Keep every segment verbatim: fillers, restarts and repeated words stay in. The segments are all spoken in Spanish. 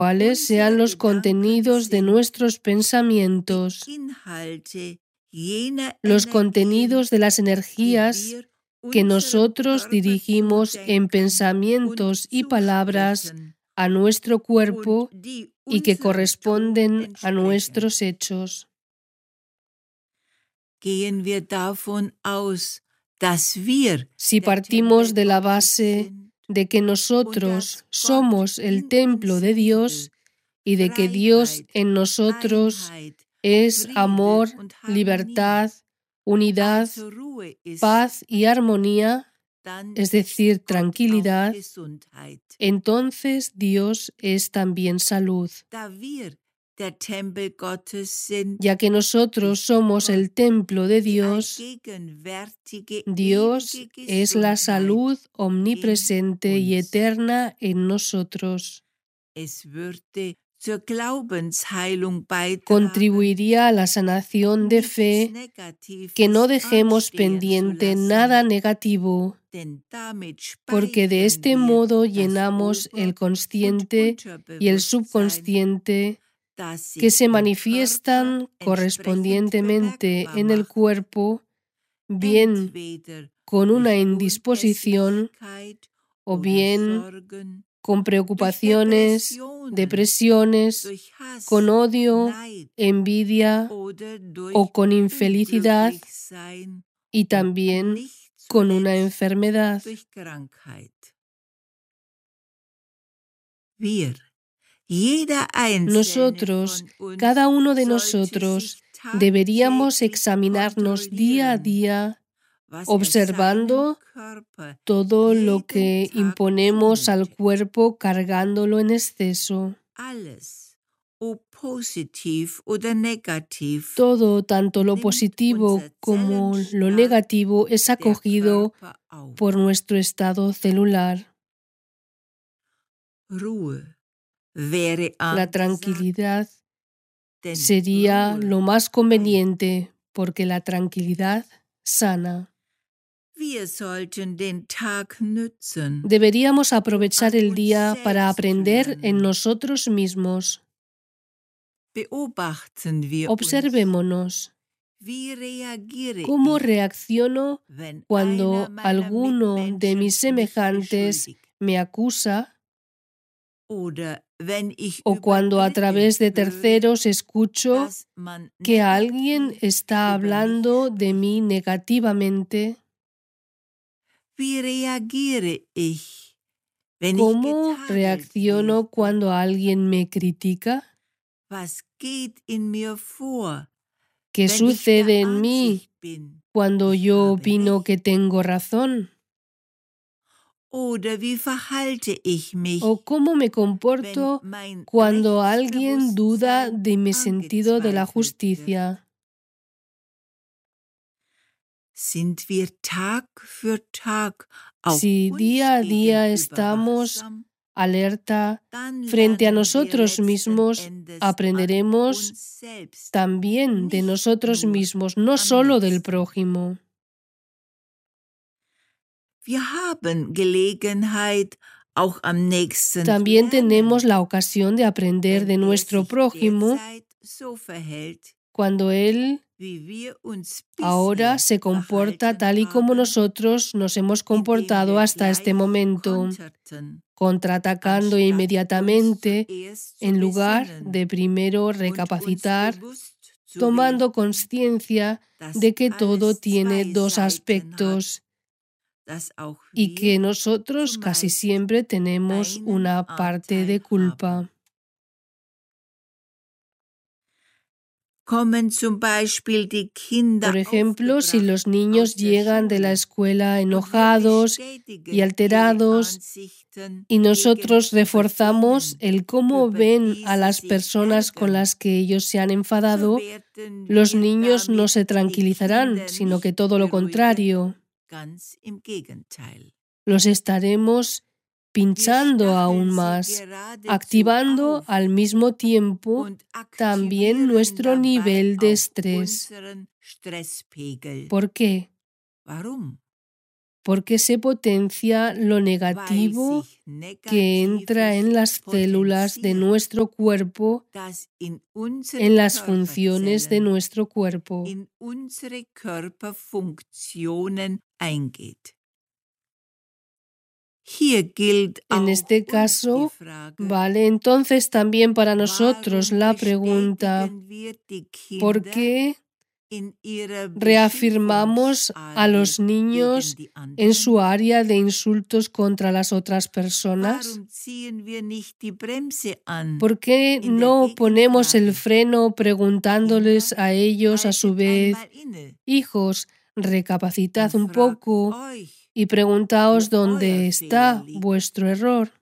cuáles sean los contenidos de nuestros pensamientos, los contenidos de las energías que nosotros dirigimos en pensamientos y palabras a nuestro cuerpo y que corresponden a nuestros hechos. Si partimos de la base de que nosotros somos el templo de Dios y de que Dios en nosotros es amor, libertad, unidad, paz y armonía, es decir, tranquilidad, entonces Dios es también salud. Ya que nosotros somos el templo de Dios, Dios es la salud omnipresente y eterna en nosotros. Contribuiría a la sanación de fe que no dejemos pendiente nada negativo, porque de este modo llenamos el consciente y el subconsciente que se manifiestan correspondientemente en el cuerpo, bien con una indisposición o bien con preocupaciones, depresiones, con odio, envidia o con infelicidad y también con una enfermedad. Nosotros, cada uno de nosotros, deberíamos examinarnos día a día, observando todo lo que imponemos al cuerpo cargándolo en exceso. Todo, tanto lo positivo como lo negativo, es acogido por nuestro estado celular. La tranquilidad sería lo más conveniente porque la tranquilidad sana. Deberíamos aprovechar el día para aprender en nosotros mismos. Observémonos. ¿Cómo reacciono cuando alguno de mis semejantes me acusa? O cuando a través de terceros escucho que alguien está hablando de mí negativamente. ¿Cómo reacciono cuando alguien me critica? ¿Qué sucede en mí cuando yo opino que tengo razón? ¿O cómo me comporto cuando alguien duda de mi sentido de la justicia? Si día a día estamos alerta frente a nosotros mismos, aprenderemos también de nosotros mismos, no solo del prójimo. También tenemos la ocasión de aprender de nuestro prójimo cuando él ahora se comporta tal y como nosotros nos hemos comportado hasta este momento, contraatacando inmediatamente en lugar de primero recapacitar, tomando conciencia de que todo tiene dos aspectos y que nosotros casi siempre tenemos una parte de culpa. Por ejemplo, si los niños llegan de la escuela enojados y alterados y nosotros reforzamos el cómo ven a las personas con las que ellos se han enfadado, los niños no se tranquilizarán, sino que todo lo contrario. Los estaremos pinchando aún más, activando al mismo tiempo también nuestro nivel de estrés. ¿Por qué? porque se potencia lo negativo que entra en las células de nuestro cuerpo, en las funciones de nuestro cuerpo. En este caso, vale entonces también para nosotros la pregunta, ¿por qué reafirmamos a los niños en su área de insultos contra las otras personas? ¿Por qué no ponemos el freno preguntándoles a ellos a su vez, hijos, recapacitad un poco y preguntaos dónde está vuestro error?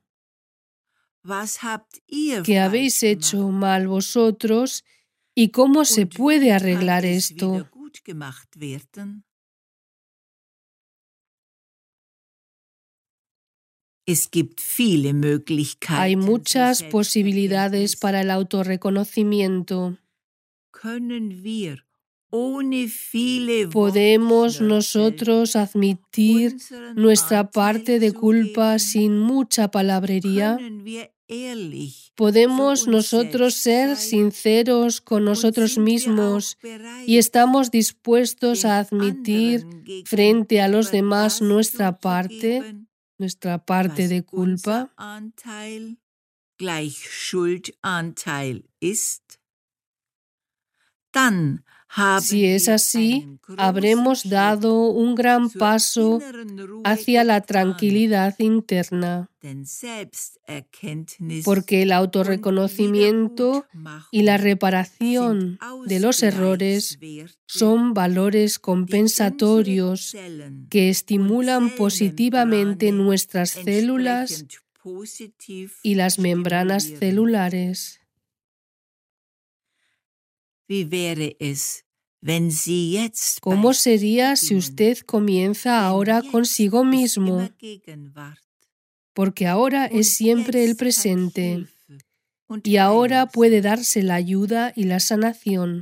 ¿Qué habéis hecho mal vosotros? ¿Y cómo se puede arreglar esto? Hay muchas posibilidades para el autorreconocimiento. ¿Podemos nosotros admitir nuestra parte de culpa sin mucha palabrería? ¿Podemos nosotros ser sinceros con nosotros mismos y estamos dispuestos a admitir frente a los demás nuestra parte, nuestra parte de culpa? Si es así, habremos dado un gran paso hacia la tranquilidad interna, porque el autorreconocimiento y la reparación de los errores son valores compensatorios que estimulan positivamente nuestras células y las membranas celulares. ¿Cómo sería si usted comienza ahora consigo mismo? Porque ahora es siempre el presente y ahora puede darse la ayuda y la sanación.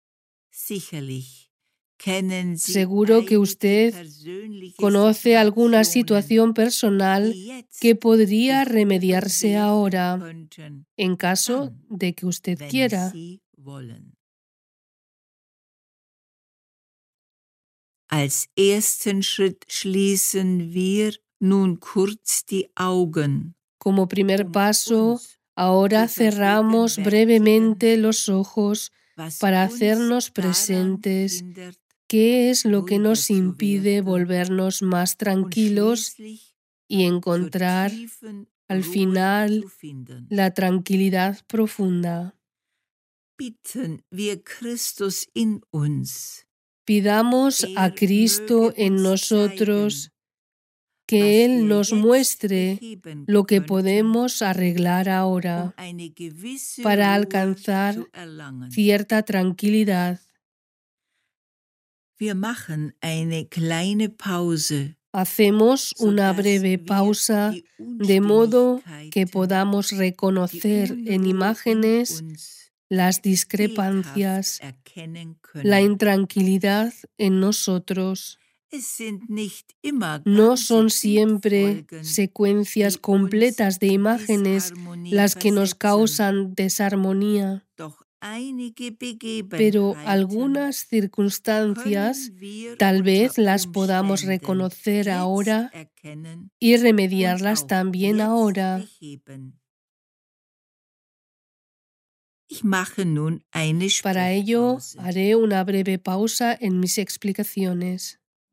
Seguro que usted conoce alguna situación personal que podría remediarse ahora, en caso de que usted quiera. Als ersten Schritt schließen wir nun kurz die Augen. Como primer paso, ahora cerramos brevemente los ojos para hacernos presentes qué es lo que nos impide volvernos más tranquilos y encontrar, al final, la tranquilidad profunda. Bitten wir Christus in uns. Pidamos a Cristo en nosotros que Él nos muestre lo que podemos arreglar ahora para alcanzar cierta tranquilidad. Hacemos una breve pausa de modo que podamos reconocer en imágenes las discrepancias, la intranquilidad en nosotros. No son siempre secuencias completas de imágenes las que nos causan desarmonía, pero algunas circunstancias tal vez las podamos reconocer ahora y remediarlas también ahora. Para ello, haré una breve pausa en mis explicaciones.